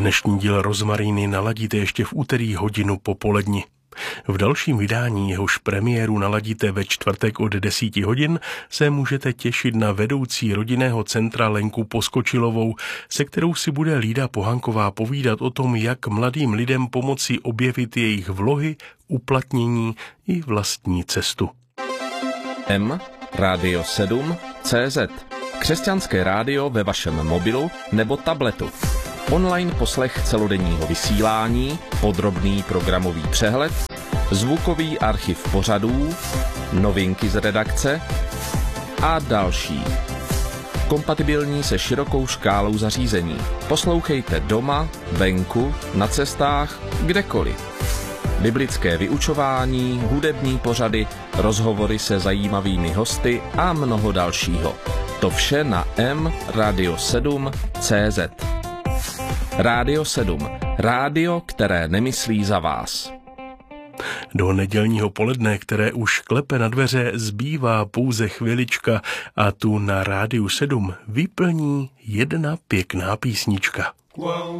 Dnešní díl Rozmaríny naladíte ještě v úterý hodinu po poledni. V dalším vydání, jehož premiéru naladíte ve čtvrtek od 10 hodin, se můžete těšit na vedoucí rodinného centra Lenku Poskočilovou, se kterou si bude Lída Pohanková povídat o tom, jak mladým lidem pomoci objevit jejich vlohy, uplatnění i vlastní cestu. Radio 7 CZ. Křesťanské rádio ve vašem mobilu nebo tabletu. Online poslech celodenního vysílání, podrobný programový přehled, zvukový archiv pořadů, novinky z redakce a další. Kompatibilní se širokou škálou zařízení. Poslouchejte doma, venku, na cestách, kdekoliv. Biblické vyučování, hudební pořady, rozhovory se zajímavými hosty a mnoho dalšího. To vše na Radio 7 CZ. Radio 7. Rádio, které nemyslí za vás. Do nedělního poledne, které už klepe na dveře, zbývá pouze chvilička a tu na Rádiu 7 vyplní jedna pěkná písnička.